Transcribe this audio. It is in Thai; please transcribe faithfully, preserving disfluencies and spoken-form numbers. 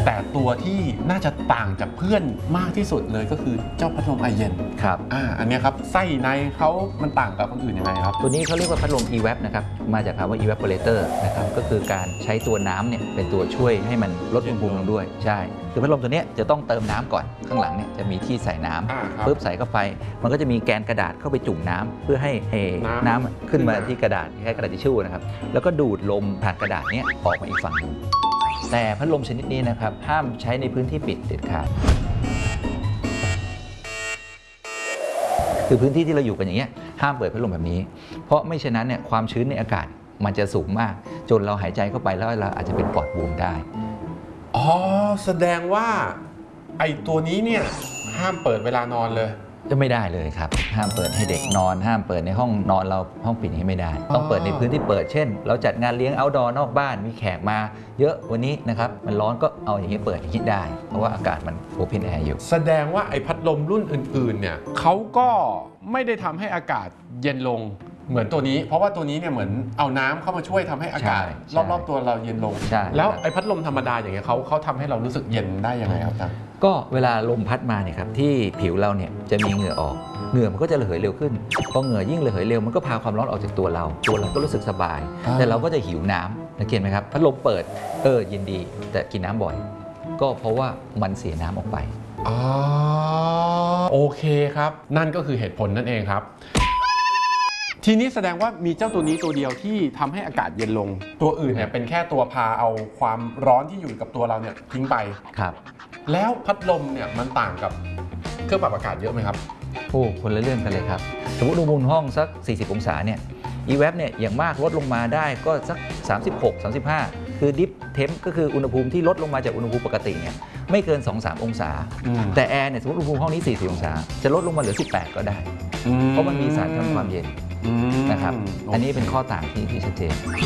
แต่ตัวที่น่าจะต่างจากเพื่อนมากที่สุดเลยก็คือเจ้าพัดลมไอเย็นครับอ่าอันนี้ครับไส้ในเขามันต่างกับคนอื่นยังไงครับตัวนี้เขาเรียกว่าพัดลม อี แวป นะครับมาจากคำว่า evaporator นะครับก็คือการใช้ตัวน้ำเนี่ยเป็นตัวช่วยให้มันลดอุณหภูมิลงด้วยใช่คือพัดลมตัวนี้จะต้องเติมน้ำก่อนข้างหลังเนี่ยจะมีที่ใส่น้ำปุ๊บใส่เข้าไปมันก็จะมีแกนกระดาษเข้าไปจุ่มน้ำเพื่อให้น้ำขึ้นมาที่กระดาษคล้ายกระดาษทิชชู่นะครับแล้วก็ดูดลมผ่านกระดาษนี้ออกมาอีกฝั่งนึงแต่พัดลมชนิดนี้นะครับห้ามใช้ในพื้นที่ปิดเด็ดขาดคือพื้นที่ที่เราอยู่กันอย่างเงี้ยห้ามเปิดพัดลมแบบนี้เพราะไม่เช่นนั้นเนี่ยความชื้นในอากาศมันจะสูงมากจนเราหายใจเข้าไปแล้วเราอาจจะเป็นปอดบวมได้อ๋อแสดงว่าไอ้ตัวนี้เนี่ยห้ามเปิดเวลานอนเลยจะไม่ได้เลยครับห้ามเปิดให้เด็กนอนห้ามเปิดในห้องนอนเราห้องปิดนี้ไม่ได้ต้องเปิดในพื้นที่เปิดเช่นเราจัดงานเลี้ยงเอาท์ดอร์นอกบ้านมีแขกมาเยอะวันนี้นะครับมันร้อนก็เอาอย่างนี้เปิดอย่างนี้ได้เพราะว่าอากาศมันโอเพนแอร์อยู่แสดงว่าไอ้พัดลมรุ่นอื่นๆเนี่ยเขาก็ไม่ได้ทำให้อากาศเย็นลงเหมือนตัวนี้เพราะว่าตัวนี้เนี่ยเหมือนเอาน้ำเข้ามาช่วยทำให้อากาศรอบๆตัวเราเย็นลงแล้วไอ้พัดลมธรรมดาอย่างเงี้ยเขาเขาทำให้เรารู้สึกเย็นได้ยังไงครับอาจารย์ก็เวลาลมพัดมาเนี่ยครับที่ผิวเราเนี่ยจะมีเหงื่อออกเหงื่อมันก็จะระเหยเร็วขึ้นพอเหงื่อยิ่งระเหยเร็วมันก็พาความร้อนออกจากตัวเราตัวเราก็รู้สึกสบายแต่เราก็จะหิวน้ำสังเกตไหมครับพัดลมเปิดเออเย็นดีแต่กินน้ำบ่อยก็เพราะว่ามันเสียน้ำออกไปอ๋อโอเคครับนั่นก็คือเหตุผลนั่นเองครับทีนี้แสดงว่ามีเจ้าตัวนี้ตัวเดียวที่ทำให้อากาศเย็นลงตัวอื่นเนี่ยเป็นแค่ตัวพาเอาความร้อนที่อยู่กับตัวเราเนี่ยทิ้งไปครับแล้วพัดลมเนี่ยมันต่างกับเครื่องปรับอากาศเยอะไหมครับโอ้คนละเรื่องกันเลยครับสมมติอุณหภูมิห้องสักสี่สิบองศาเนี่ย อี แวป เนี่ยอย่างมากลดลงมาได้ก็สักสามสิบหก สามสิบห้าคือดิฟเทมก็คืออุณหภูมิที่ลดลงมาจากอุณหภูมิปกติเนี่ยไม่เกิน สองถึงสาม องศาแต่แอร์เนี่ยสมมติอุณหภูมิห้องนี้สี่สิบองศาจะลดลงมาเหลือสิบแปดก็ได้เพราะมันมีสารทำความเย็นนะครับอันนี้เป็นข้อต่างที่ที่ชัดเจน